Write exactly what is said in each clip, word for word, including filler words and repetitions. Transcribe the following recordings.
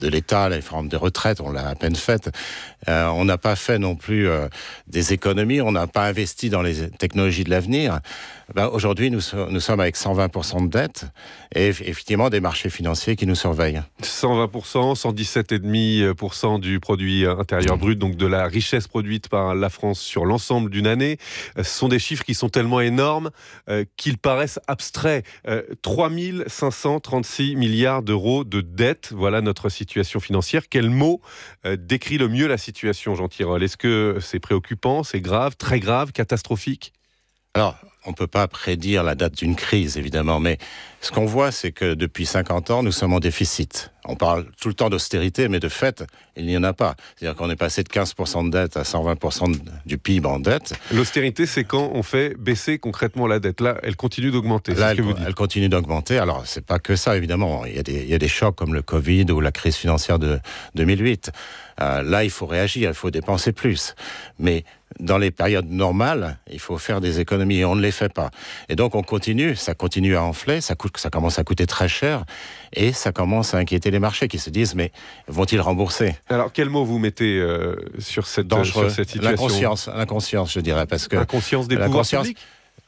de l'État, la réforme des retraites, on l'a à peine faite. Euh, on n'a pas fait non plus euh, des économies, on n'a pas investi dans les technologies de l'avenir. Ben, aujourd'hui, nous, nous sommes avec cent vingt pour cent de dette et effectivement des marchés financiers qui nous surveillent. cent vingt pour cent, cent dix-sept virgule cinq pour cent du produit intérieur brut, donc de la richesse produite par la France sur l'ensemble d'une année. Ce sont des chiffres qui sont tellement énormes euh, qu'ils paraissent abstraits. Euh, trois mille cinq cent trente-six milliards d'euros de dette, voilà notre situation financière. Quel mot euh, décrit le mieux la situation, Jean Tirole ? Est-ce que c'est préoccupant, c'est grave, très grave, catastrophique ? Alors, on ne peut pas prédire la date d'une crise, évidemment, mais ce qu'on voit, c'est que depuis cinquante ans, nous sommes en déficit. On parle tout le temps d'austérité, mais de fait, il n'y en a pas. C'est-à-dire qu'on est passé de quinze pour cent de dette à cent vingt pour cent du P I B en dette. L'austérité, c'est quand on fait baisser concrètement la dette. Là, elle continue d'augmenter. Là, c'est ce que elle, vous dites. elle continue d'augmenter. Alors, c'est pas que ça, évidemment. Il y a des, il y a des chocs comme le Covid ou la crise financière de deux mille huit. Euh, là, il faut réagir, il faut dépenser plus. Mais dans les périodes normales, il faut faire des économies et on ne les fait pas. Et donc, on continue, ça continue à enfler, ça, coûte, ça commence à coûter très cher et ça commence à inquiéter les marchés qui se disent, mais vont-ils rembourser ? Alors, quel mot vous mettez euh, sur, cette, Dangereux. sur cette situation ? L'inconscience, l'inconscience, je dirais, parce que... L'inconscience des la pouvoirs conscience, publics ?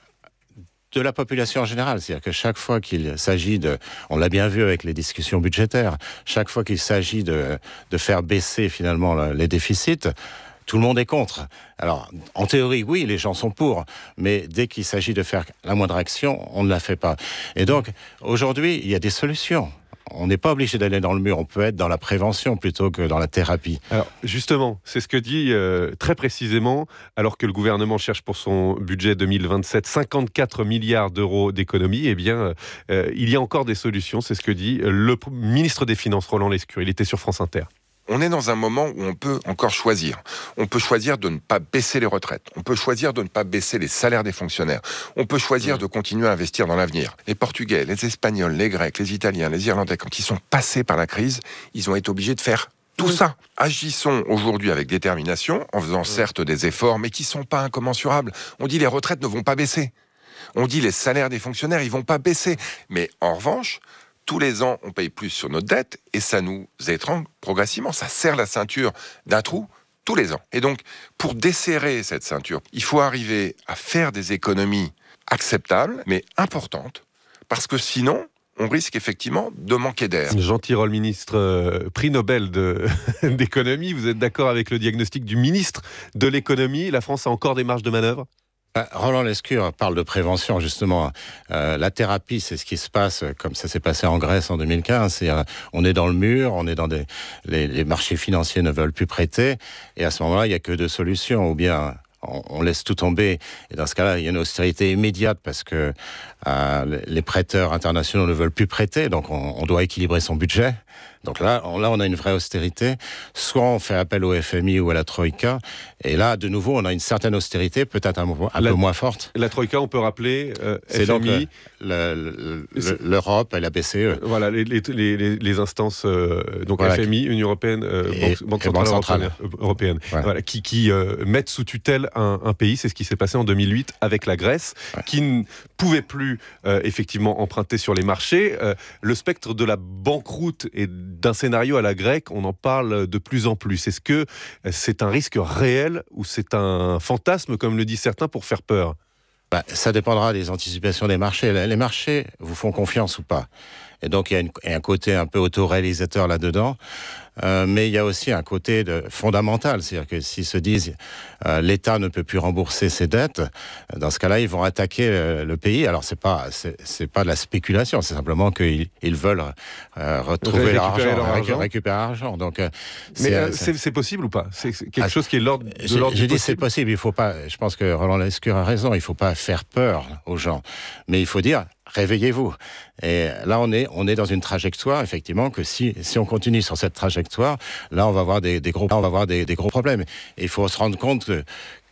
de la population en général. C'est-à-dire que chaque fois qu'il s'agit de... On l'a bien vu avec les discussions budgétaires. Chaque fois qu'il s'agit de, de faire baisser finalement les déficits, tout le monde est contre. Alors, en théorie, oui, les gens sont pour, mais dès qu'il s'agit de faire la moindre action, on ne la fait pas. Et donc, aujourd'hui, il y a des solutions. On n'est pas obligé d'aller dans le mur, on peut être dans la prévention plutôt que dans la thérapie. Alors justement, c'est ce que dit euh, très précisément, alors que le gouvernement cherche pour son budget deux mille vingt-sept cinquante-quatre milliards d'euros d'économies, eh bien, euh, il y a encore des solutions, c'est ce que dit le ministre des Finances, Roland Lescure. Il était sur France Inter. On est dans un moment où on peut encore choisir. On peut choisir de ne pas baisser les retraites. On peut choisir de ne pas baisser les salaires des fonctionnaires. On peut choisir mmh. de continuer à investir dans l'avenir. Les Portugais, les Espagnols, les Grecs, les Italiens, les Irlandais, quand ils sont passés par la crise, ils ont été obligés de faire tout mmh. ça. Agissons aujourd'hui avec détermination, en faisant mmh. certes des efforts, mais qui ne sont pas incommensurables. On dit les retraites ne vont pas baisser. On dit les salaires des fonctionnaires, ils ne vont pas baisser. Mais en revanche, tous les ans, on paye plus sur notre dette et ça nous étrangle progressivement. Ça serre la ceinture d'un trou tous les ans. Et donc, pour desserrer cette ceinture, il faut arriver à faire des économies acceptables, mais importantes, parce que sinon, on risque effectivement de manquer d'air. Jean Tirole, ministre euh, prix Nobel de, d'économie, vous êtes d'accord avec le diagnostic du ministre de l'économie ? La France a encore des marges de manœuvre ? Roland Lescure parle de prévention, justement. Euh, la thérapie, c'est ce qui se passe, comme ça s'est passé en Grèce en deux mille quinze. C'est, euh, on est dans le mur, on est dans des... Les, les marchés financiers ne veulent plus prêter. Et à ce moment-là, il n'y a que deux solutions. Ou bien on, on laisse tout tomber. Et dans ce cas-là, il y a une austérité immédiate parce que euh, les prêteurs internationaux ne veulent plus prêter. Donc on, on doit équilibrer son budget. Donc là on, là, on a une vraie austérité. Soit on fait appel au F M I ou à la Troïka. Et là, de nouveau, on a une certaine austérité, peut-être un, un la, peu moins forte. La Troïka, on peut rappeler euh, c'est F M I. Donc le, le, le, l'Europe et la B C E. Voilà, les, les, les, les instances, euh, donc voilà, F M I, Union Européenne, euh, et, Banque, Banque et Centrale, Banque Centrale Européenne, européenne ouais. voilà, qui, qui euh, mettent sous tutelle un, un pays. C'est ce qui s'est passé en deux mille huit avec la Grèce, ouais. qui ne pouvait plus euh, effectivement emprunter sur les marchés. Euh, le spectre de la banqueroute et d'un scénario à la grecque, on en parle de plus en plus. Est-ce que c'est un risque réel ou c'est un fantasme, comme le disent certains, pour faire peur ? Bah, ça dépendra des anticipations des marchés. Les marchés vous font confiance ou pas. Et donc, il y a, une, il y a un côté un peu autoréalisateur là-dedans. Euh, mais il y a aussi un côté de, fondamental. C'est-à-dire que s'ils se disent euh, l'État ne peut plus rembourser ses dettes, dans ce cas-là, ils vont attaquer le, le pays. Alors, c'est pas, c'est, c'est pas de la spéculation. C'est simplement qu'ils ils veulent euh, retrouver leur argent, leur argent, récupérer l'argent. Donc, euh, mais c'est, euh, c'est, c'est possible ou pas ? C'est, c'est quelque ah, chose qui est l'ordre de j'ai, l'ordre j'ai du dit c'est possible. Il faut pas. Je pense que Roland Lescure a raison. Il faut pas faire peur aux gens, mais il faut dire réveillez-vous. Et là, on est, on est dans une trajectoire, effectivement, que si, si on continue sur cette trajectoire, là, on va avoir des, des gros, on va avoir des, des gros problèmes. Et il faut se rendre compte que,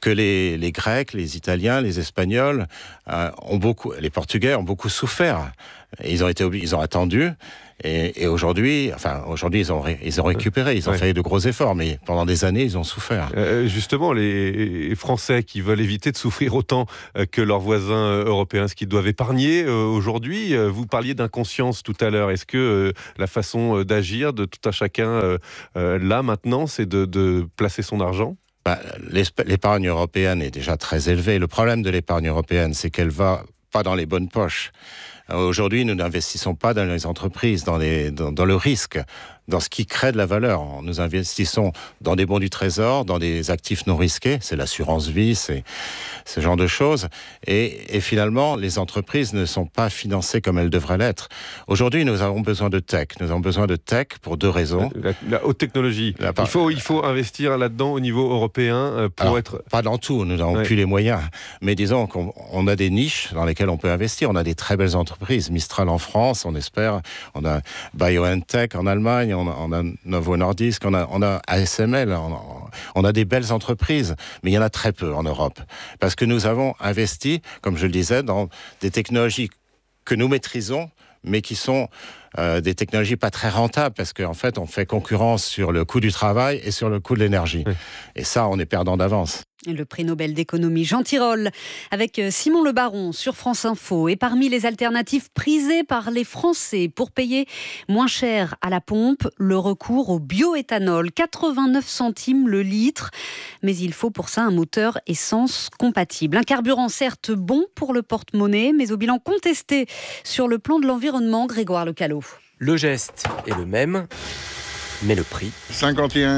que les, les Grecs, les Italiens, les Espagnols, euh, ont beaucoup, les Portugais ont beaucoup souffert. Ils ont été, ils ont attendu. Et, et aujourd'hui, enfin, aujourd'hui, ils ont, ré, ils ont récupéré, ils ont ouais. fait de gros efforts, mais pendant des années, ils ont souffert. Euh, justement, les Français qui veulent éviter de souffrir autant que leurs voisins européens, ce qu'ils doivent épargner euh, aujourd'hui, vous parliez d'inconscience tout à l'heure. Est-ce que euh, la façon d'agir de tout un chacun, euh, euh, là, maintenant, c'est de, de placer son argent ? Bah, l'épargne européenne est déjà très élevée. Le problème de l'épargne européenne, c'est qu'elle va pas dans les bonnes poches. Aujourd'hui, nous n'investissons pas dans les entreprises, dans, les, dans, dans le risque, dans ce qui crée de la valeur. Nous investissons dans des bons du trésor, dans des actifs non risqués, c'est l'assurance vie, c'est ce genre de choses. Et, et finalement, les entreprises ne sont pas financées comme elles devraient l'être. Aujourd'hui, nous avons besoin de tech. Nous avons besoin de tech pour deux raisons. La, la, la haute technologie. La part... il, faut, il faut investir là-dedans au niveau européen pour Alors, être... Pas dans tout, nous n'avons ouais. plus les moyens. Mais disons qu'on on a des niches dans lesquelles on peut investir. On a des très belles entreprises. Mistral en France, on espère. On a BioNTech en Allemagne. On a, on a Novo Nordisk. On a, on a A S M L. On a, on a des belles entreprises. Mais il y en a très peu en Europe. Parce que nous avons investi, comme je le disais, dans des technologies que nous maîtrisons, mais qui sont euh, des technologies pas très rentables, parce qu'en fait, on fait concurrence sur le coût du travail et sur le coût de l'énergie. Oui. Et ça, on est perdant d'avance. Le prix Nobel d'économie Jean Tirole avec Simon Le Baron sur France Info. Et parmi les alternatives prisées par les Français pour payer moins cher à la pompe, le recours au bioéthanol, quatre-vingt-neuf centimes le litre. Mais il faut pour ça un moteur essence compatible. Un carburant certes bon pour le porte-monnaie, mais au bilan contesté sur le plan de l'environnement. Grégoire Lecalot. Le geste est le même, mais le prix. cinquante et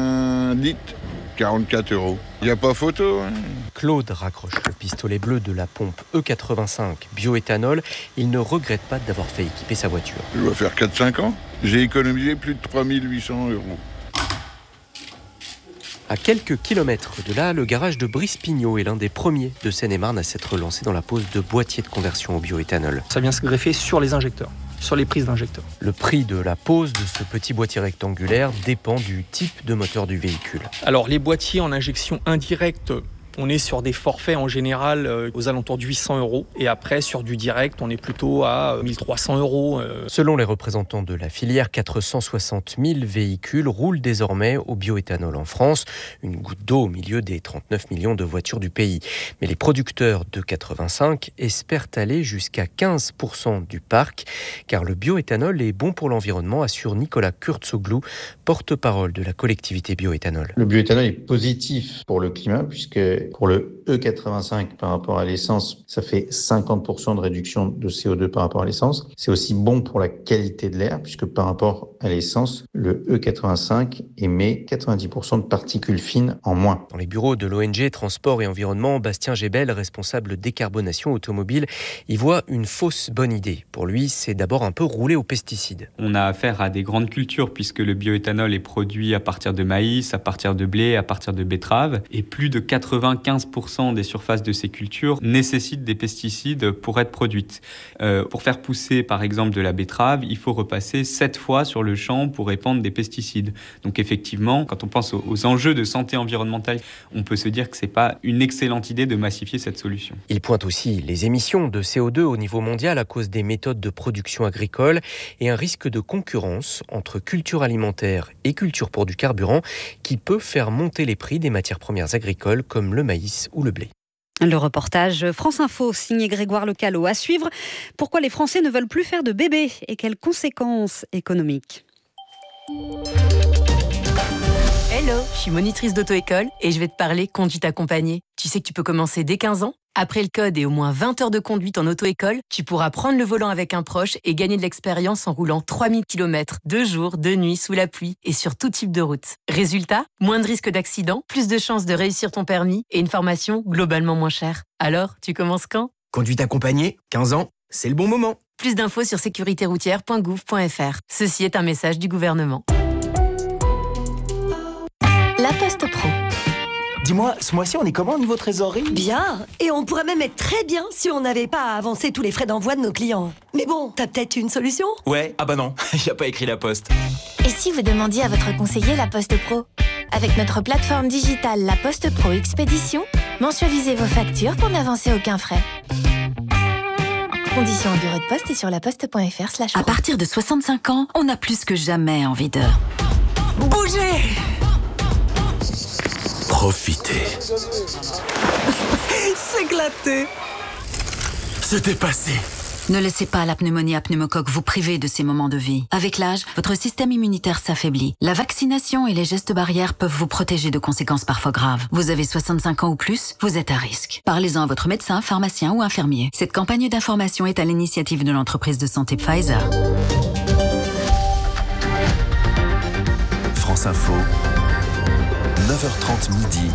un litres. quarante-quatre euros. Il n'y a pas photo. Hein. Claude raccroche le pistolet bleu de la pompe E quatre-vingt-cinq bioéthanol. Il ne regrette pas d'avoir fait équiper sa voiture. Je dois faire quatre cinq ans. J'ai économisé plus de trois mille huit cents euros. À quelques kilomètres de là, le garage de Brice-Pignot est l'un des premiers de Seine-et-Marne à s'être lancé dans la pose de boîtiers de conversion au bioéthanol. Ça vient se greffer sur les injecteurs. Sur les prises d'injecteurs. Le prix de la pose de ce petit boîtier rectangulaire dépend du type de moteur du véhicule. Alors les boîtiers en injection indirecte, on est sur des forfaits en général euh, aux alentours de huit cents euros. Et après, sur du direct, on est plutôt à mille trois cents euros. Euh. Selon les représentants de la filière, quatre cent soixante mille véhicules roulent désormais au bioéthanol en France. Une goutte d'eau au milieu des trente-neuf millions de voitures du pays. Mais les producteurs de quatre-vingt-cinq espèrent aller jusqu'à quinze pour cent du parc. Car le bioéthanol est bon pour l'environnement, assure Nicolas Kurtzoglou, porte-parole de la collectivité bioéthanol. Le bioéthanol est positif pour le climat puisque pour le E quatre-vingt-cinq par rapport à l'essence, ça fait cinquante pour cent de réduction de C O deux par rapport à l'essence. C'est aussi bon pour la qualité de l'air puisque par rapport à l'essence, le E quatre-vingt-cinq émet quatre-vingt-dix pour cent de particules fines en moins. Dans les bureaux de l'O N G Transport et Environnement, Bastien Gébel, responsable décarbonation automobile, y voit une fausse bonne idée. Pour lui, c'est d'abord un peu rouler aux pesticides. On a affaire à des grandes cultures puisque le bioéthanol est produit à partir de maïs, à partir de blé, à partir de betterave et plus de quatre-vingt-quinze pour cent des surfaces de ces cultures nécessitent des pesticides pour être produites. Euh, pour faire pousser par exemple de la betterave, il faut repasser sept fois sur le champ pour répandre des pesticides. Donc effectivement, quand on pense aux, aux enjeux de santé environnementale, on peut se dire que c'est pas une excellente idée de massifier cette solution. Il pointe aussi les émissions de C O deux au niveau mondial à cause des méthodes de production agricole et un risque de concurrence entre culture alimentaire et culture pour du carburant qui peut faire monter les prix des matières premières agricoles comme le maïs ou le blé. Le reportage France Info signé Grégoire Lecalot. À suivre, pourquoi les Français ne veulent plus faire de bébés et quelles conséquences économiques. Hello, je suis monitrice d'auto-école et je vais te parler conduite accompagnée. Tu sais que tu peux commencer dès quinze ans. Après le code et au moins vingt heures de conduite en auto-école, tu pourras prendre le volant avec un proche et gagner de l'expérience en roulant trois mille kilomètres, de jour, de nuit, sous la pluie et sur tout type de route. Résultat, moins de risques d'accident, plus de chances de réussir ton permis et une formation globalement moins chère. Alors, tu commences quand ? Conduite accompagnée, quinze ans, c'est le bon moment. Plus d'infos sur sécurité routière point gouv point f r. Ceci est un message du gouvernement. La Poste Pro. Dis-moi, ce mois-ci, on est comment au niveau trésorerie ? Bien, et on pourrait même être très bien si on n'avait pas à avancer tous les frais d'envoi de nos clients. Mais bon, t'as peut-être une solution ? Ouais, ah bah non, il n'y a pas écrit La Poste. Et si vous demandiez à votre conseiller La Poste Pro ? Avec notre plateforme digitale La Poste Pro Expédition, Mensualisez vos factures pour n'avancer aucun frais. Conditions en bureau de poste et sur laposte.fr slash. À partir de soixante-cinq ans, on a plus que jamais envie de bouger. Profitez. S'éclater. Se dépasser. Ne laissez pas la pneumonie à pneumocoque vous priver de ces moments de vie. Avec l'âge, votre système immunitaire s'affaiblit. La vaccination et les gestes barrières peuvent vous protéger de conséquences parfois graves. Vous avez soixante-cinq ans ou plus, vous êtes à risque. Parlez-en à votre médecin, pharmacien ou infirmier. Cette campagne d'information est à l'initiative de l'entreprise de santé Pfizer. France Info, neuf heures trente midi.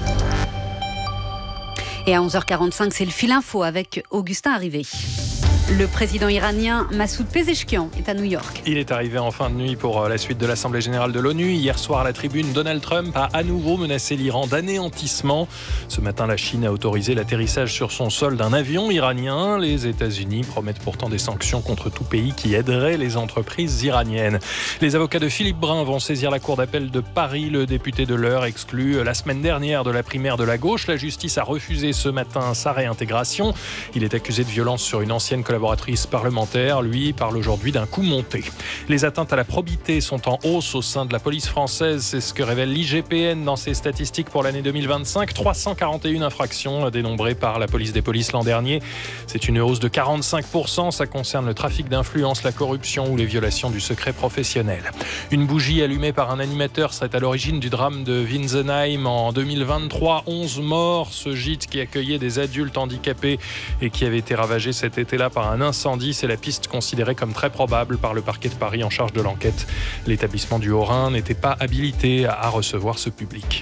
Et à onze heures quarante-cinq, c'est le fil info avec Augustin Arrivé. Le président iranien Massoud Pezeshkian est à New York. Il est arrivé en fin de nuit pour la suite de l'Assemblée générale de l'ONU. Hier soir, à la tribune, Donald Trump a à nouveau menacé l'Iran d'anéantissement. Ce matin, la Chine a autorisé l'atterrissage sur son sol d'un avion iranien. Les États-Unis promettent pourtant des sanctions contre tout pays qui aiderait les entreprises iraniennes. Les avocats de Philippe Brun vont saisir la cour d'appel de Paris. Le député de l'Eure, exclu la semaine dernière de la primaire de la gauche. La justice a refusé ce matin sa réintégration. Il est accusé de violence sur une ancienne collaboratrice parlementaire, lui, parle aujourd'hui d'un coup monté. Les atteintes à la probité sont en hausse au sein de la police française. C'est ce que révèle l'I G P N dans ses statistiques pour l'année deux mille vingt-cinq. trois cent quarante et une infractions dénombrées par la police des polices l'an dernier. C'est une hausse de quarante-cinq pour cent. Ça concerne le trafic d'influence, la corruption ou les violations du secret professionnel. Une bougie allumée par un animateur serait à l'origine du drame de Winsenheim en deux mille vingt-trois. onze morts. Ce gîte qui accueillait des adultes handicapés et qui avait été ravagé cet été-là par un incendie, c'est la piste considérée comme très probable par le parquet de Paris en charge de l'enquête. L'établissement du Haut-Rhin n'était pas habilité à recevoir ce public.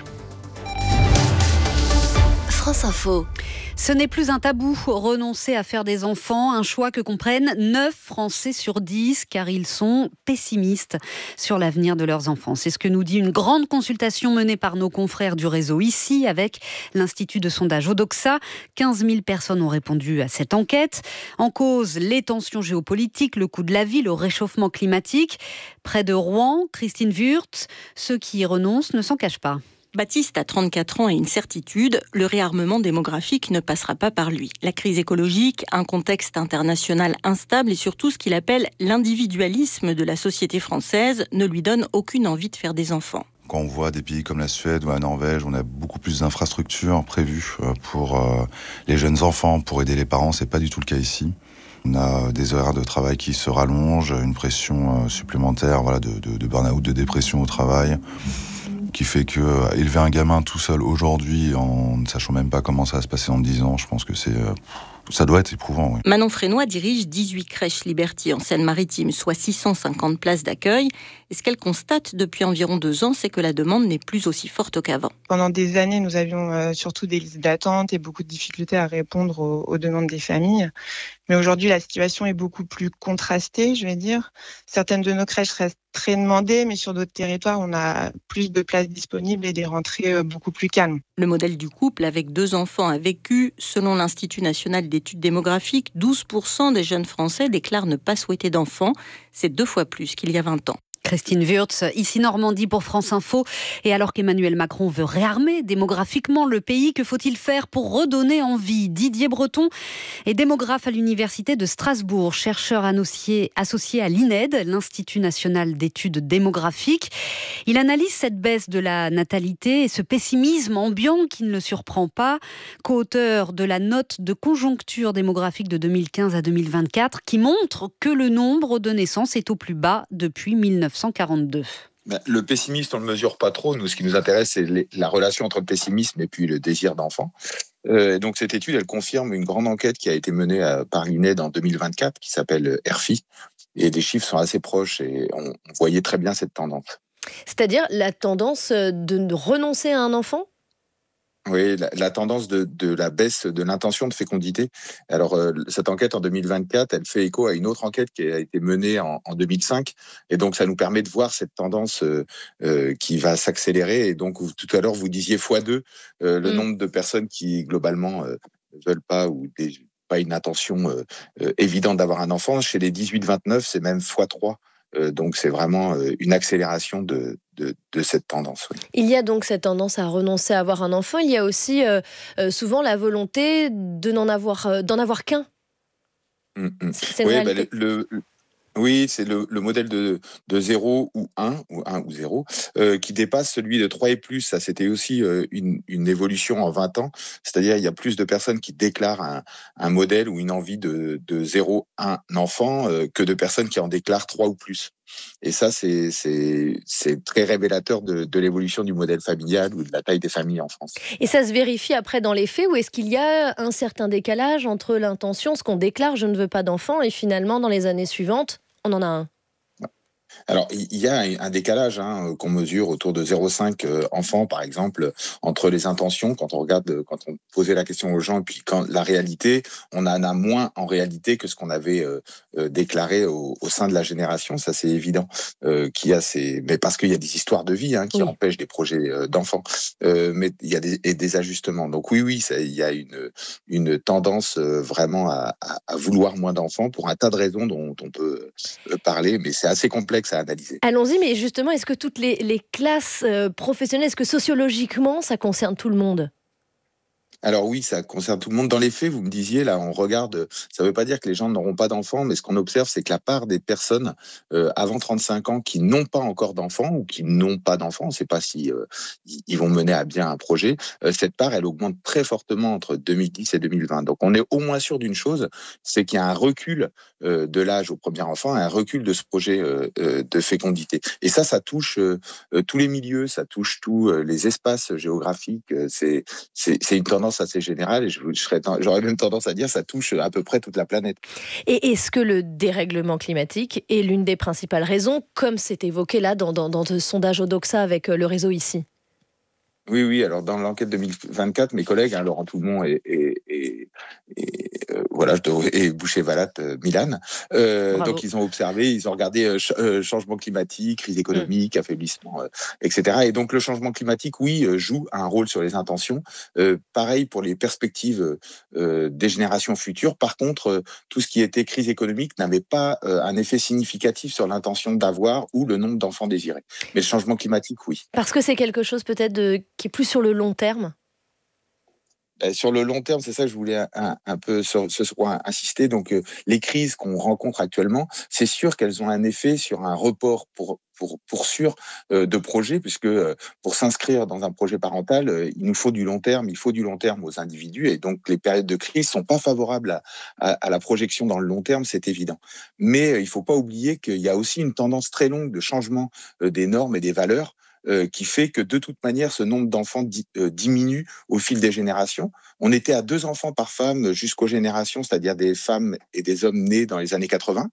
France Info. Ce n'est plus un tabou, renoncer à faire des enfants, un choix que comprennent neuf Français sur dix, car ils sont pessimistes sur l'avenir de leurs enfants. C'est ce que nous dit une grande consultation menée par nos confrères du réseau ici, avec l'Institut de sondage Odoxa. quinze mille personnes ont répondu à cette enquête. En cause, les tensions géopolitiques, le coût de la vie, le réchauffement climatique. Près de Rouen, Christine Wurth, ceux qui y renoncent ne s'en cachent pas. Baptiste a trente-quatre ans et une certitude, le réarmement démographique ne passera pas par lui. La crise écologique, un contexte international instable et surtout ce qu'il appelle l'individualisme de la société française ne lui donne aucune envie de faire des enfants. Quand on voit des pays comme la Suède ou la Norvège, on a beaucoup plus d'infrastructures prévues pour les jeunes enfants, pour aider les parents, c'est pas du tout le cas ici. On a des horaires de travail qui se rallongent, une pression supplémentaire voilà, de, de, de burn-out, de dépression au travail, qui fait que euh, élever un gamin tout seul aujourd'hui, en ne sachant même pas comment ça va se passer dans dix ans, je pense que c'est, euh, ça doit être éprouvant. Oui. Manon Frénois dirige dix-huit crèches Liberty en Seine-Maritime, soit six cent cinquante places d'accueil. Et ce qu'elle constate depuis environ deux ans, c'est que la demande n'est plus aussi forte qu'avant. Pendant des années, nous avions euh, surtout des listes d'attente et beaucoup de difficultés à répondre aux, aux demandes des familles. Mais aujourd'hui, la situation est beaucoup plus contrastée, je vais dire. Certaines de nos crèches restent très demandées, mais sur d'autres territoires, on a plus de places disponibles et des rentrées beaucoup plus calmes. Le modèle du couple avec deux enfants a vécu. Selon l'Institut national d'études démographiques, douze pour cent des jeunes Français déclarent ne pas souhaiter d'enfants. C'est deux fois plus qu'il y a vingt ans. Christine Wurtz, ici Normandie pour France Info. Et alors qu'Emmanuel Macron veut réarmer démographiquement le pays, que faut-il faire pour redonner envie ? Didier Breton est démographe à l'Université de Strasbourg, chercheur associé, associé à l'I N E D, l'Institut national d'études démographiques. Il analyse cette baisse de la natalité et ce pessimisme ambiant qui ne le surprend pas, co-auteur de la note de conjoncture démographique de deux mille quinze à deux mille vingt-quatre, qui montre que le nombre de naissances est au plus bas depuis mille neuf cent quarante-deux. Ben, le pessimisme, on ne le mesure pas trop. Nous, ce qui nous intéresse, c'est les, la relation entre le pessimisme et puis le désir d'enfant. Euh, donc, cette étude, elle confirme une grande enquête qui a été menée à, par l'I N E D en deux mille vingt-quatre, qui s'appelle R F I. Et des chiffres sont assez proches et on, on voyait très bien cette tendance. C'est-à-dire la tendance de renoncer à un enfant ? Oui, la, la tendance de, de la baisse de l'intention de fécondité. Alors, euh, cette enquête en deux mille vingt-quatre, elle fait écho à une autre enquête qui a été menée en, en deux mille cinq. Et donc, ça nous permet de voir cette tendance euh, euh, qui va s'accélérer. Et donc, vous, tout à l'heure, vous disiez fois deux euh, le mmh. nombre de personnes qui, globalement, euh, ne veulent pas ou des, pas une intention euh, euh, évidente d'avoir un enfant. Chez les dix-huit vingt-neuf, c'est même fois trois. Euh, donc c'est vraiment euh, une accélération de, de, de cette tendance. Oui. Il y a donc cette tendance à renoncer à avoir un enfant. Il y a aussi euh, euh, souvent la volonté de n'en avoir, euh, d'en avoir qu'un. Mmh, mmh. C'est une Oui, réalité. bah, le, le, oui, c'est le, le modèle de, de zéro ou un, ou un ou zéro, euh, qui dépasse celui de trois et plus. Ça, c'était aussi euh, une, une évolution en vingt ans. C'est-à-dire, il y a plus de personnes qui déclarent un, un modèle ou une envie de, de zéro, un enfant euh, que de personnes qui en déclarent trois ou plus. Et ça, c'est, c'est, c'est très révélateur de, de l'évolution du modèle familial ou de la taille des familles en France. Et ça se vérifie après dans les faits, ou est-ce qu'il y a un certain décalage entre l'intention, ce qu'on déclare, je ne veux pas d'enfant, et finalement, dans les années suivantes, on en a un? Alors, il y a un décalage hein, qu'on mesure autour de zéro virgule cinq euh, enfants, par exemple, entre les intentions, quand on regarde, quand on posait la question aux gens, et puis quand la réalité, on en a moins en réalité que ce qu'on avait euh, euh, déclaré au, au sein de la génération, ça c'est évident. Euh, qu'il y a ces... Mais parce qu'il y a des histoires de vie hein, qui oui. empêchent des projets euh, d'enfants, euh, mais il y a des, et des ajustements. Donc oui, oui, ça, il y a une, une tendance euh, vraiment à, à, à vouloir moins d'enfants pour un tas de raisons dont on peut euh, parler, mais c'est assez complexe à analyser. Allons-y, mais justement, est-ce que toutes les, les classes euh, professionnelles, est-ce que sociologiquement, ça concerne tout le monde ? Alors oui, ça concerne tout le monde. Dans les faits, vous me disiez, là, on regarde, ça ne veut pas dire que les gens n'auront pas d'enfants, mais ce qu'on observe, c'est que la part des personnes euh, avant trente-cinq ans qui n'ont pas encore d'enfants ou qui n'ont pas d'enfants, on ne sait pas si euh, ils vont mener à bien un projet, euh, cette part, elle augmente très fortement entre deux mille dix et deux mille vingt. Donc on est au moins sûr d'une chose, c'est qu'il y a un recul euh, de l'âge au premier enfant, un recul de ce projet euh, euh, de fécondité. Et ça, ça touche euh, tous les milieux, ça touche tous euh, les espaces géographiques. Euh, c'est, c'est, c'est une tendance assez générale et je, je serais, j'aurais même tendance à dire ça touche à peu près toute la planète. Et est-ce que le dérèglement climatique est l'une des principales raisons, comme c'est évoqué là dans, dans, dans ce sondage Odoxa avec le réseau ici ? Oui, oui. Alors, dans l'enquête deux mille vingt-quatre, mes collègues, hein, Laurent Toulmont et, et, et, et, euh, voilà, et Boucher-Vallat, euh, Milan, euh, donc ils ont observé, ils ont regardé euh, ch- euh, changement climatique, crise économique, mmh. affaiblissement, euh, et cetera. Et donc, le changement climatique, oui, euh, joue un rôle sur les intentions. Euh, pareil pour les perspectives euh, des générations futures. Par contre, euh, tout ce qui était crise économique n'avait pas euh, un effet significatif sur l'intention d'avoir ou le nombre d'enfants désirés. Mais le changement climatique, oui. Parce que c'est quelque chose peut-être de... qui est plus sur le long terme ? Sur le long terme, c'est ça que je voulais un, un, un peu sur ce point insister. Donc, euh, les crises qu'on rencontre actuellement, c'est sûr qu'elles ont un effet sur un report pour pour pour sûr euh, de projets, puisque euh, pour s'inscrire dans un projet parental, euh, il nous faut du long terme, il faut du long terme aux individus, et donc les périodes de crise sont pas favorables à, à, à la projection dans le long terme, c'est évident. Mais euh, il faut pas oublier qu'il y a aussi une tendance très longue de changement euh, des normes et des valeurs. Euh, qui fait que de toute manière, ce nombre d'enfants di- euh, diminue au fil des générations. On était à deux enfants par femme jusqu'aux générations, c'est-à-dire des femmes et des hommes nés dans les années quatre-vingts.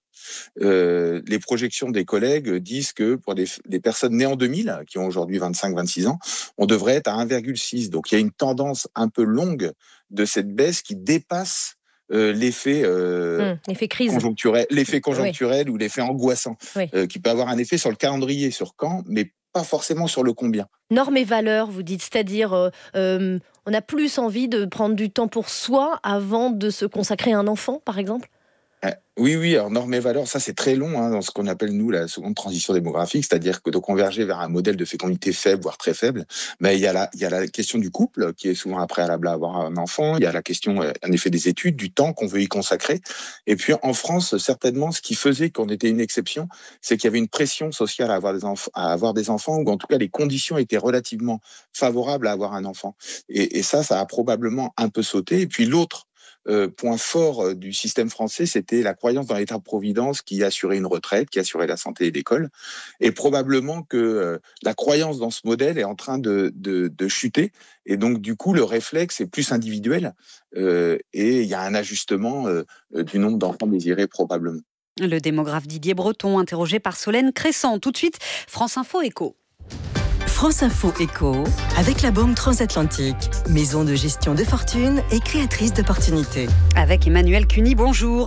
Euh, les projections des collègues disent que pour des, des personnes nées en deux mille, qui ont aujourd'hui vingt-cinq vingt-six ans, on devrait être à un virgule six. Donc il y a une tendance un peu longue de cette baisse qui dépasse Euh, l'effet, euh, mmh, l'effet crise. conjoncturel, l'effet conjoncturel oui. ou l'effet angoissant, oui. euh, qui peut avoir un effet sur le calendrier, sur quand, mais pas forcément sur le combien. Normes et valeurs, vous dites, c'est-à-dire euh, euh, on a plus envie de prendre du temps pour soi avant de se consacrer à un enfant, par exemple ? Oui, oui, alors normes et valeurs, ça c'est très long hein, dans ce qu'on appelle nous la seconde transition démographique, c'est-à-dire que de converger vers un modèle de fécondité faible, voire très faible. Mais il y a la, il y a la question du couple qui est souvent un préalable à avoir un enfant. Il y a la question, en effet, des études, du temps qu'on veut y consacrer. Et puis en France, certainement, ce qui faisait qu'on était une exception, c'est qu'il y avait une pression sociale à avoir des enfants, à avoir des enfants, ou en tout cas les conditions étaient relativement favorables à avoir un enfant. Et, et ça, ça a probablement un peu sauté. Et puis l'autre Euh, point fort euh, du système français, c'était la croyance dans l'État-providence qui assurait une retraite, qui assurait la santé et l'école. Et probablement que euh, la croyance dans ce modèle est en train de, de, de chuter. Et donc, du coup, le réflexe est plus individuel. Euh, et il y a un ajustement euh, du nombre d'enfants désirés, probablement. Le démographe Didier Breton, interrogé par Solène Crescent. Tout de suite, France Info Éco. France Info Éco, avec la Banque Transatlantique, maison de gestion de fortune et créatrice d'opportunités. Avec Emmanuel Cuny, bonjour. Bonjour.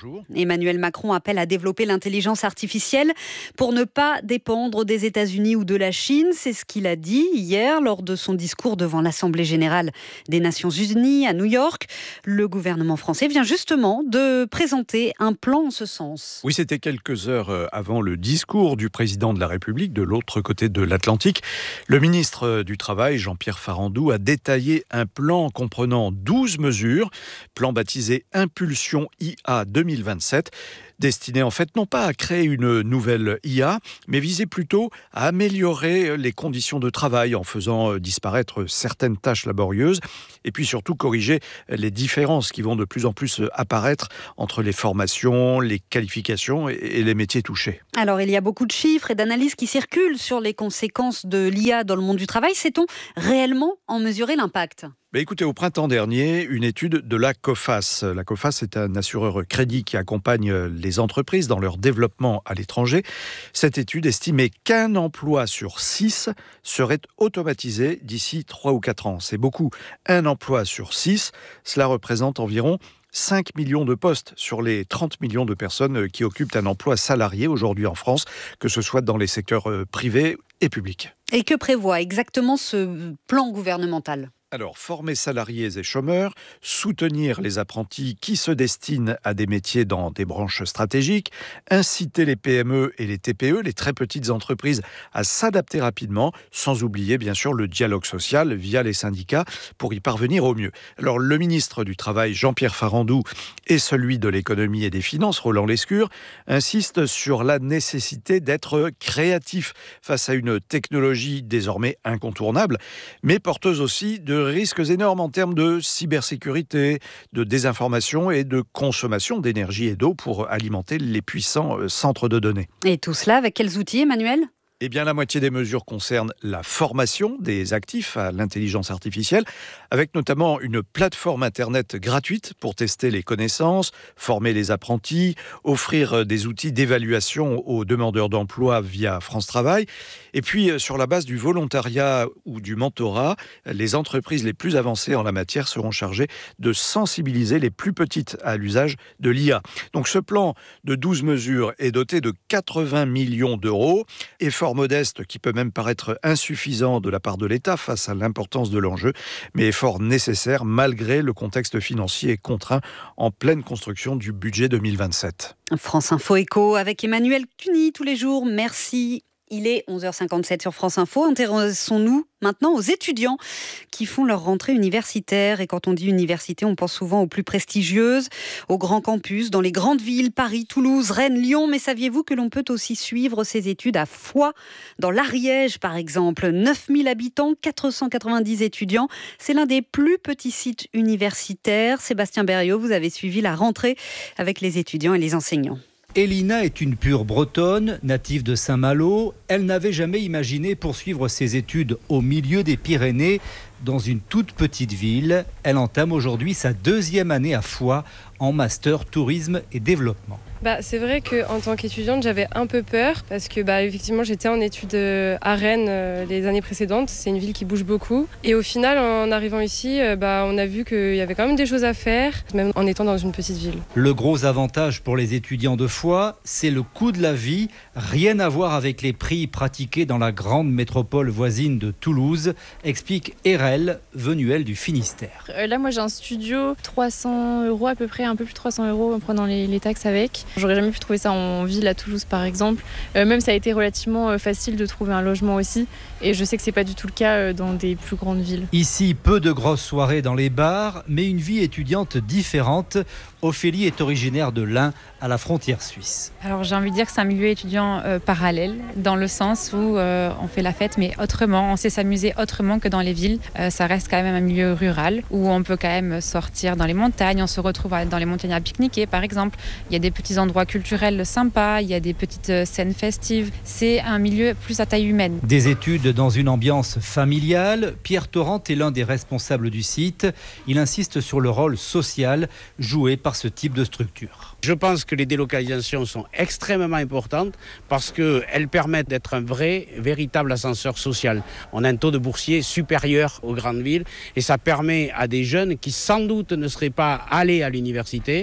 bonjour. Emmanuel Macron appelle à développer l'intelligence artificielle pour ne pas dépendre des États-Unis ou de la Chine. C'est ce qu'il a dit hier lors de son discours devant l'Assemblée générale des Nations Unies à New York. Le gouvernement français vient justement de présenter un plan en ce sens. Oui, c'était quelques heures avant le discours du président de la République de l'autre côté de l'Atlantique. Le ministre du Travail, Jean-Pierre Farandou, a détaillé un plan comprenant douze mesures, plan baptisé Impulsion I A deux mille vingt-sept, destiné en fait non pas à créer une nouvelle I A, mais visé plutôt à améliorer les conditions de travail en faisant disparaître certaines tâches laborieuses et puis surtout corriger les différences qui vont de plus en plus apparaître entre les formations, les qualifications et les métiers touchés. Alors il y a beaucoup de chiffres et d'analyses qui circulent sur les conséquences de l'I A dans le monde du travail. Sait-on réellement en mesurer l'impact ? Bah écoutez, au printemps dernier, une étude de la COFAS. La COFAS est un assureur crédit qui accompagne les entreprises dans leur développement à l'étranger. Cette étude estimait qu'un emploi sur six serait automatisé d'ici trois ou quatre ans. C'est beaucoup. Un emploi sur six, cela représente environ cinq millions de postes sur les trente millions de personnes qui occupent un emploi salarié aujourd'hui en France, que ce soit dans les secteurs privés et publics. Et que prévoit exactement ce plan gouvernemental ? Alors, former salariés et chômeurs, soutenir les apprentis qui se destinent à des métiers dans des branches stratégiques, inciter les P M E et les T P E, les très petites entreprises, à s'adapter rapidement, sans oublier bien sûr le dialogue social via les syndicats pour y parvenir au mieux. Alors, le ministre du Travail, Jean-Pierre Farandou, et celui de l'Économie et des Finances, Roland Lescure, insistent sur la nécessité d'être créatif face à une technologie désormais incontournable, mais porteuse aussi de risques énormes en termes de cybersécurité, de désinformation et de consommation d'énergie et d'eau pour alimenter les puissants centres de données. Et tout cela avec quels outils, Emmanuel ? Eh bien, la moitié des mesures concernent la formation des actifs à l'intelligence artificielle, avec notamment une plateforme Internet gratuite pour tester les connaissances, former les apprentis, offrir des outils d'évaluation aux demandeurs d'emploi via France Travail. Et puis, sur la base du volontariat ou du mentorat, les entreprises les plus avancées en la matière seront chargées de sensibiliser les plus petites à l'usage de l'I A. Donc, ce plan de douze mesures est doté de quatre-vingts millions d'euros et fort modeste qui peut même paraître insuffisant de la part de l'État face à l'importance de l'enjeu, mais effort nécessaire malgré le contexte financier contraint en pleine construction du budget deux mille vingt-sept. France Info Éco avec Emmanuel Cuny tous les jours. Merci. Il est onze heures cinquante-sept sur France Info. Intéressons-nous maintenant aux étudiants qui font leur rentrée universitaire. Et quand on dit université, on pense souvent aux plus prestigieuses, aux grands campus, dans les grandes villes, Paris, Toulouse, Rennes, Lyon. Mais saviez-vous que l'on peut aussi suivre ces études à Foix, dans l'Ariège par exemple ? neuf mille habitants, quatre cent quatre-vingt-dix étudiants. C'est l'un des plus petits sites universitaires. Sébastien Berriot, vous avez suivi la rentrée avec les étudiants et les enseignants. Elina est une pure bretonne, native de Saint-Malo. Elle n'avait jamais imaginé poursuivre ses études au milieu des Pyrénées, dans une toute petite ville. Elle entame aujourd'hui sa deuxième année à Foix en master tourisme et développement. Bah, c'est vrai qu'en tant qu'étudiante, j'avais un peu peur parce que bah, effectivement, j'étais en études à Rennes euh, les années précédentes. C'est une ville qui bouge beaucoup. Et au final, en arrivant ici, euh, bah, on a vu qu'il y avait quand même des choses à faire, même en étant dans une petite ville. Le gros avantage pour les étudiants de Foix, c'est le coût de la vie. Rien à voir avec les prix pratiqués dans la grande métropole voisine de Toulouse, explique Erel, venue elle du Finistère. Euh, là, moi, j'ai un studio, trois cents euros à peu près, un peu plus de trois cents euros en prenant les, les taxes avec. J'aurais jamais pu trouver ça en ville à Toulouse par exemple. Euh, même ça a été relativement euh, facile de trouver un logement aussi. Et je sais que c'est pas du tout le cas euh, dans des plus grandes villes. Ici, peu de grosses soirées dans les bars, mais une vie étudiante différente. Ophélie est originaire de l'Ain, à la frontière suisse. Alors j'ai envie de dire que c'est un milieu étudiant euh, parallèle, dans le sens où euh, on fait la fête, mais autrement, on sait s'amuser autrement que dans les villes. Euh, ça reste quand même un milieu rural, où on peut quand même sortir dans les montagnes, on se retrouve dans les montagnes à pique-niquer par exemple. Il y a des petits endroits culturels sympas, il y a des petites scènes festives. C'est un milieu plus à taille humaine. Des études dans une ambiance familiale. Pierre Torrent est l'un des responsables du site. Il insiste sur le rôle social joué par ce type de structure. Je pense que les délocalisations sont extrêmement importantes parce qu'elles permettent d'être un vrai, véritable ascenseur social. On a un taux de boursiers supérieur aux grandes villes et ça permet à des jeunes qui sans doute ne seraient pas allés à l'université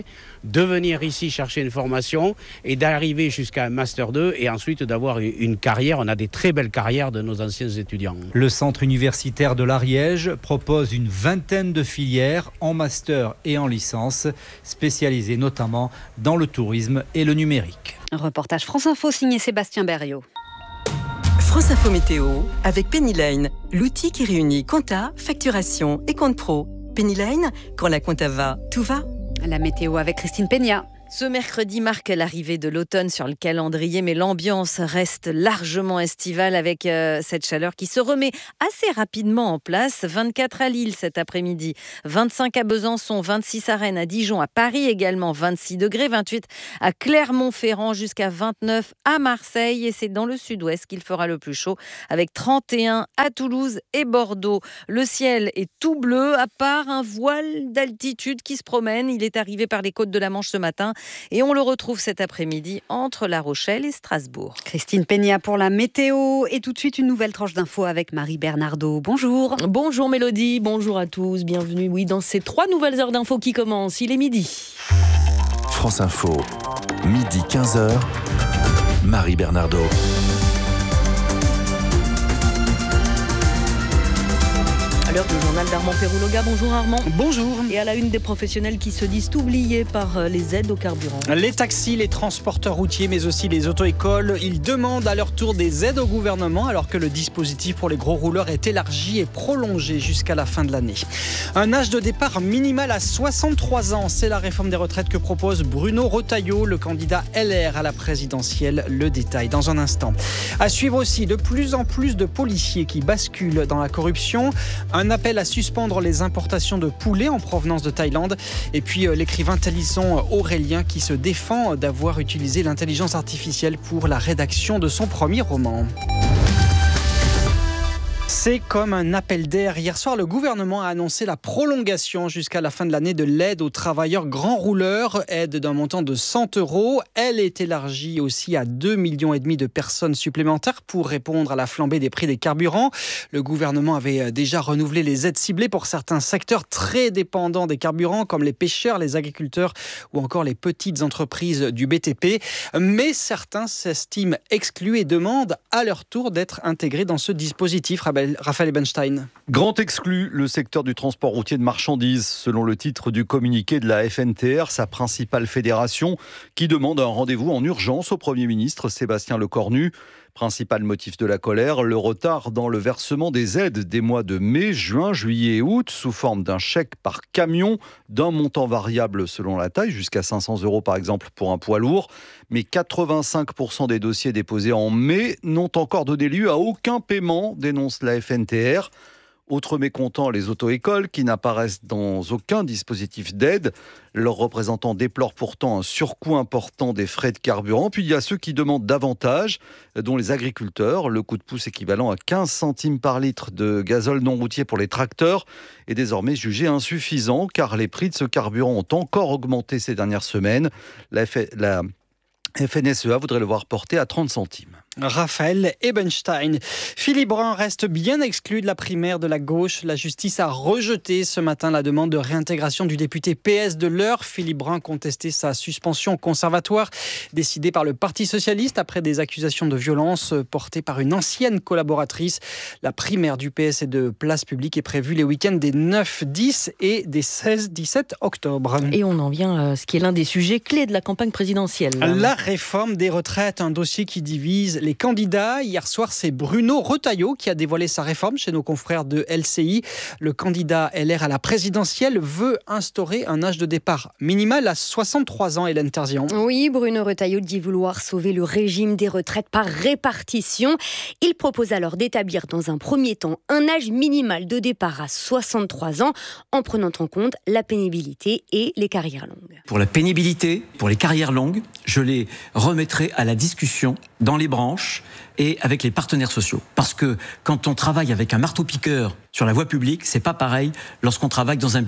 de venir ici chercher une formation et d'arriver jusqu'à un master deux et ensuite d'avoir une carrière. On a des très belles carrières de nos anciens étudiants. Le centre universitaire de l'Ariège propose une vingtaine de filières en master et en licence, spécialisées notamment dans le tourisme et le numérique. Un reportage France Info signé Sébastien Berriot. France Info Météo avec Pennyline, l'outil qui réunit compta, facturation et compte pro. Pennyline, quand la compta va, tout va. La météo avec Christine Peña. Ce mercredi marque l'arrivée de l'automne sur le calendrier, mais l'ambiance reste largement estivale avec euh, cette chaleur qui se remet assez rapidement en place. vingt-quatre à Lille cet après-midi, vingt-cinq à Besançon, vingt-six à Rennes, à Dijon, à Paris également, vingt-six degrés, vingt-huit à Clermont-Ferrand, jusqu'à vingt-neuf à Marseille. Et c'est dans le sud-ouest qu'il fera le plus chaud, avec trente et un à Toulouse et Bordeaux. Le ciel est tout bleu, à part un voile d'altitude qui se promène. Il est arrivé par les côtes de la Manche ce matin. Et on le retrouve cet après-midi entre La Rochelle et Strasbourg. Christine Peña pour la météo. Et tout de suite, une nouvelle tranche d'infos avec Marie Bernardo. Bonjour. Bonjour Mélodie, bonjour à tous. Bienvenue oui, dans ces trois nouvelles heures d'infos qui commencent. Il est midi. France Info, midi quinze heures, Marie Bernardo. À l'heure du journal d'Armand Perrouloga. Bonjour Armand. Bonjour. Et à la une des professionnels qui se disent oubliés par les aides au carburant. Les taxis, les transporteurs routiers, mais aussi les auto-écoles, ils demandent à leur tour des aides au gouvernement alors que le dispositif pour les gros rouleurs est élargi et prolongé jusqu'à la fin de l'année. Un âge de départ minimal à soixante-trois ans, c'est la réforme des retraites que propose Bruno Retailleau, le candidat L R à la présidentielle. Le détail dans un instant. À suivre aussi de plus en plus de policiers qui basculent dans la corruption. Un appel à suspendre les importations de poulets en provenance de Thaïlande. Et puis euh, l'écrivain talisson Aurélien qui se défend d'avoir utilisé l'intelligence artificielle pour la rédaction de son premier roman. C'est comme un appel d'air. Hier soir, le gouvernement a annoncé la prolongation jusqu'à la fin de l'année de l'aide aux travailleurs grands rouleurs, aide d'un montant de cent euros. Elle est élargie aussi à deux virgule cinq millions de personnes supplémentaires pour répondre à la flambée des prix des carburants. Le gouvernement avait déjà renouvelé les aides ciblées pour certains secteurs très dépendants des carburants, comme les pêcheurs, les agriculteurs ou encore les petites entreprises du B T P. Mais certains s'estiment exclus et demandent à leur tour d'être intégrés dans ce dispositif. Raphaël Ebenstein. Grand exclu, le secteur du transport routier de marchandises, selon le titre du communiqué de la F N T R, sa principale fédération, qui demande un rendez-vous en urgence au Premier ministre Sébastien Lecornu. Principal motif de la colère, le retard dans le versement des aides des mois de mai, juin, juillet et août, sous forme d'un chèque par camion, d'un montant variable selon la taille, jusqu'à cinq cents euros par exemple pour un poids lourd. Mais quatre-vingt-cinq pour cent des dossiers déposés en mai n'ont encore donné lieu à aucun paiement, dénonce la F N T R. Autre mécontent, les auto-écoles qui n'apparaissent dans aucun dispositif d'aide. Leurs représentants déplorent pourtant un surcoût important des frais de carburant. Puis il y a ceux qui demandent davantage, dont les agriculteurs. Le coup de pouce équivalent à quinze centimes par litre de gazole non routier pour les tracteurs est désormais jugé insuffisant car les prix de ce carburant ont encore augmenté ces dernières semaines. La, F... la... F N S E A voudrait le voir porté à trente centimes. Raphaël Ebenstein. Philippe Brun reste bien exclu de la primaire de la gauche. La justice a rejeté ce matin la demande de réintégration du député P S de l'Eure. Philippe Brun contestait sa suspension conservatoire décidée par le Parti socialiste après des accusations de violence portées par une ancienne collaboratrice. La primaire du P S et de Place Publique est prévue les week-ends des neuf, dix et des seize, dix-sept octobre. Et on en vient à ce qui est l'un des sujets clés de la campagne présidentielle. La réforme des retraites, un dossier qui divise les candidats. Hier soir, c'est Bruno Retailleau qui a dévoilé sa réforme chez nos confrères de L C I. Le candidat L R à la présidentielle veut instaurer un âge de départ minimal à soixante-trois ans, Hélène Terzian. Oui, Bruno Retailleau dit vouloir sauver le régime des retraites par répartition. Il propose alors d'établir dans un premier temps un âge minimal de départ à soixante-trois ans en prenant en compte la pénibilité et les carrières longues. Pour la pénibilité, pour les carrières longues, je les remettrai à la discussion dans les branches et avec les partenaires sociaux. Parce que quand on travaille avec un marteau-piqueur sur la voie publique, c'est pas pareil lorsqu'on travaille dans un bureau.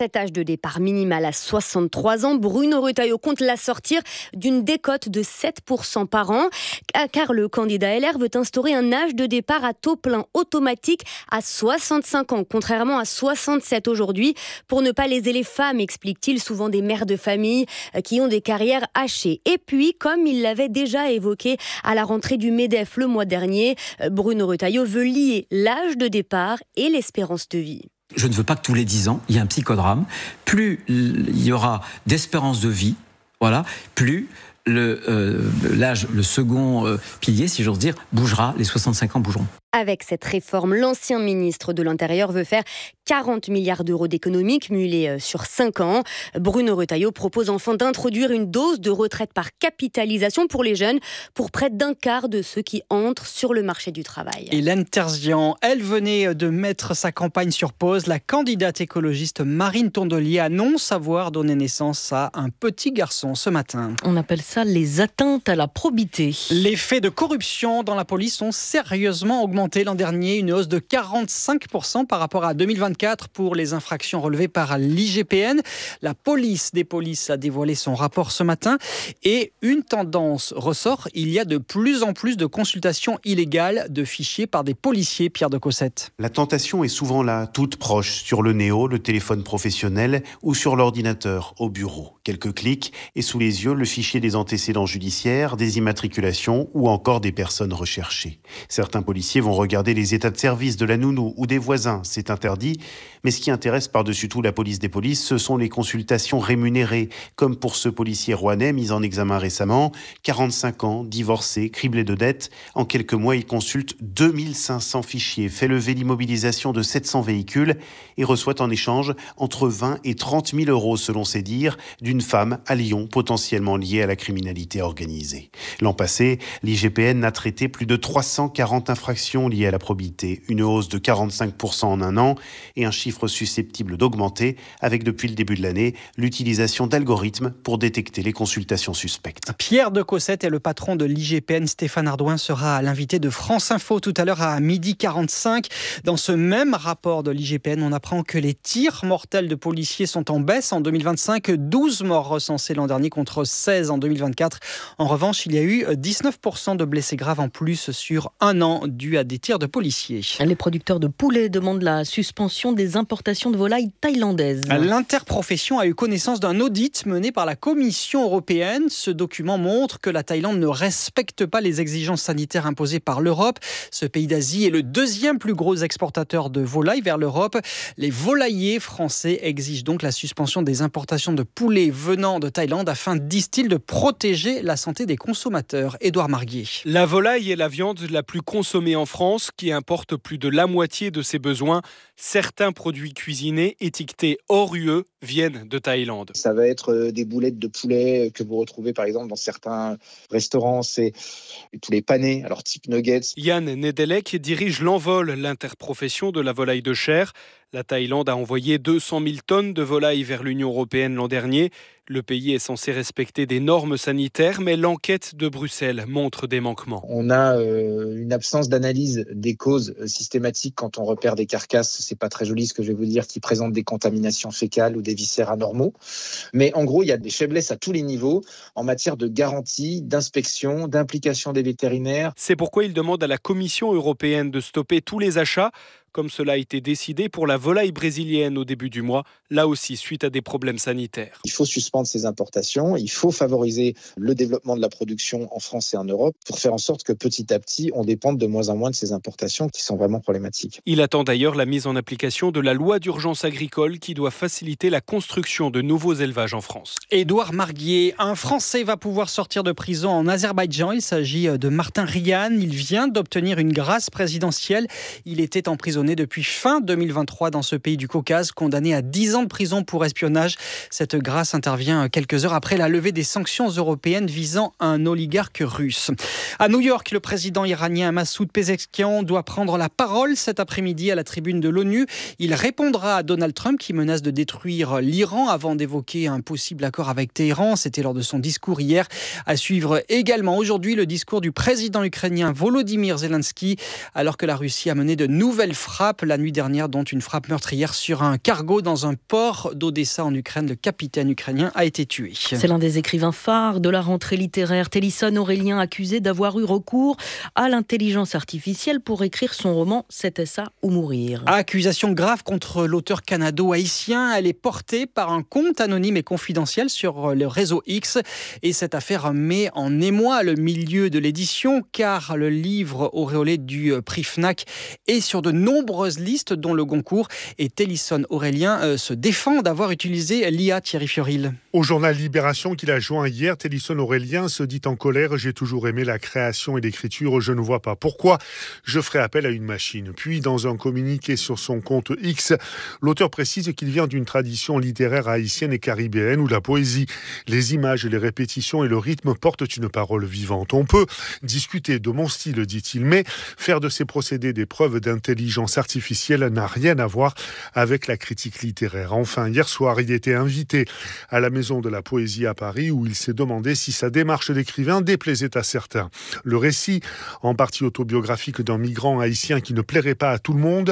Cet âge de départ minimal à soixante-trois ans, Bruno Retailleau compte l'assortir d'une décote de sept pour cent par an, car le candidat L R veut instaurer un âge de départ à taux plein automatique à soixante-cinq ans, contrairement à soixante-sept aujourd'hui, pour ne pas léser les femmes, explique-t-il, souvent des mères de famille qui ont des carrières hachées. Et puis, comme il l'avait déjà évoqué à la rentrée du MEDEF le mois dernier, Bruno Retailleau veut lier l'âge de départ et l'espérance de vie. Je ne veux pas que tous les dix ans, il y ait un psychodrame. Plus il y aura d'espérance de vie, voilà, plus le, euh, l'âge, le second euh, pilier, si j'ose dire, bougera, les soixante-cinq ans bougeront. Avec cette réforme, l'ancien ministre de l'Intérieur veut faire quarante milliards d'euros d'économies cumulées sur cinq ans. Bruno Retailleau propose enfin d'introduire une dose de retraite par capitalisation pour les jeunes, pour près d'un quart de ceux qui entrent sur le marché du travail. Hélène Terzian, elle venait de mettre sa campagne sur pause. La candidate écologiste Marine Tondelier annonce avoir donné naissance à un petit garçon ce matin. On appelle ça les atteintes à la probité. Les faits de corruption dans la police ont sérieusement augmenté l'an dernier, une hausse de quarante-cinq pour cent par rapport à deux mille vingt-quatre pour les infractions relevées par l'I G P N. La police des polices a dévoilé son rapport ce matin et une tendance ressort, il y a de plus en plus de consultations illégales de fichiers par des policiers, Pierre de Cossette. La tentation est souvent là, toute proche, sur le néo, le téléphone professionnel ou sur l'ordinateur, au bureau. Quelques clics et sous les yeux, le fichier des antécédents judiciaires, des immatriculations ou encore des personnes recherchées. Certains policiers vont regarder les états de service de la nounou ou des voisins, c'est interdit. Mais ce qui intéresse par-dessus tout la police des polices, ce sont les consultations rémunérées, comme pour ce policier rouennais mis en examen récemment, quarante-cinq ans, divorcé, criblé de dettes. En quelques mois, il consulte deux mille cinq cents fichiers, fait lever l'immobilisation de sept cents véhicules et reçoit en échange entre vingt et trente mille euros, selon ses dires, d'une femme à Lyon, potentiellement liée à la criminalité organisée. L'an passé, l'I G P N a traité plus de trois cent quarante infractions liées à la probité, une hausse de quarante-cinq pour cent en un an et un chiffre susceptible d'augmenter avec, depuis le début de l'année, l'utilisation d'algorithmes pour détecter les consultations suspectes. Pierre de Cossette est le patron de l'I G P N. Stéphane Ardouin sera l'invité de France Info tout à l'heure à midi quarante-cinq. Dans ce même rapport de l'I G P N, on apprend que les tirs mortels de policiers sont en baisse en deux mille vingt-cinq. douze morts recensés l'an dernier contre seize en deux mille vingt-quatre. En revanche, il y a eu dix-neuf pour cent de blessés graves en plus sur un an dû à des tirs de policiers. Les producteurs de poulets demandent la suspension des importations de volailles thaïlandaises. L'interprofession a eu connaissance d'un audit mené par la Commission européenne. Ce document montre que la Thaïlande ne respecte pas les exigences sanitaires imposées par l'Europe. Ce pays d'Asie est le deuxième plus gros exportateur de volailles vers l'Europe. Les volailliers français exigent donc la suspension des importations de poulets venant de Thaïlande afin, disent-ils, de protéger la santé des consommateurs. Édouard Marguier. La volaille est la viande la plus consommée en France, qui importe plus de la moitié de ses besoins. Certains produits cuisinés étiquetés hors U E viennent de Thaïlande. Ça va être des boulettes de poulet que vous retrouvez par exemple dans certains restaurants, c'est tous les panés, alors type nuggets. Yann Nedelec dirige l'Envol, l'interprofession de la volaille de chair. La Thaïlande a envoyé deux cent mille tonnes de volailles vers l'Union européenne l'an dernier. Le pays est censé respecter des normes sanitaires, mais l'enquête de Bruxelles montre des manquements. On a euh, une absence d'analyse des causes systématiques quand on repère des carcasses, c'est pas très joli ce que je vais vous dire, qui présentent des contaminations fécales ou des viscères anormaux. Mais en gros, il y a des faiblesses à tous les niveaux en matière de garantie, d'inspection, d'implication des vétérinaires. C'est pourquoi il demande à la Commission européenne de stopper tous les achats, comme cela a été décidé pour la volaille brésilienne au début du mois, là aussi suite à des problèmes sanitaires. Il faut suspendre ces importations, il faut favoriser le développement de la production en France et en Europe pour faire en sorte que petit à petit, on dépende de moins en moins de ces importations qui sont vraiment problématiques. Il attend d'ailleurs la mise en application de la loi d'urgence agricole qui doit faciliter la construction de nouveaux élevages en France. Édouard Marguier, un Français va pouvoir sortir de prison en Azerbaïdjan. Il s'agit de Martin Ryan. Il vient d'obtenir une grâce présidentielle. Il était emprisonné depuis fin deux mille vingt-trois dans ce pays du Caucase, condamné à dix ans de prison pour espionnage. Cette grâce intervient quelques heures après la levée des sanctions européennes visant un oligarque russe. À New York, le président iranien Massoud Pezeshkian doit prendre la parole cet après-midi à la tribune de l'ONU. Il répondra à Donald Trump qui menace de détruire l'Iran avant d'évoquer un possible accord avec Téhéran. C'était lors de son discours hier. À suivre également aujourd'hui le discours du président ukrainien Volodymyr Zelensky, alors que la Russie a mené de nouvelles frappes frappes la nuit dernière, dont une frappe meurtrière sur un cargo dans un port d'Odessa en Ukraine. Le capitaine ukrainien a été tué. C'est l'un des écrivains phares de la rentrée littéraire. Télisson Aurélien, accusé d'avoir eu recours à l'intelligence artificielle pour écrire son roman « C'était ça ou mourir ». Accusation grave contre l'auteur canado-haïtien. Elle est portée par un compte anonyme et confidentiel sur le réseau X. Et cette affaire met en émoi le milieu de l'édition, car le livre auréolé du prix Fnac est sur de nombreuses listes, dont le Goncourt. Et Télisson Aurélien euh, se défend d'avoir utilisé l'I A. Thierry Fioril. Au journal Libération qu'il a joint hier, Télisson Aurélien se dit en colère « J'ai toujours aimé la création et l'écriture, je ne vois pas pourquoi je ferai appel à une machine ». Puis, dans un communiqué sur son compte X, l'auteur précise qu'il vient d'une tradition littéraire haïtienne et caribéenne où la poésie, les images, les répétitions et le rythme portent une parole vivante. On peut discuter de mon style, dit-il, mais faire de ces procédés des preuves d'intelligence artificielle n'a rien à voir avec la critique littéraire. Enfin, hier soir, il était invité à la Maison de la Poésie à Paris où il s'est demandé si sa démarche d'écrivain déplaisait à certains. Le récit, en partie autobiographique d'un migrant haïtien qui ne plairait pas à tout le monde,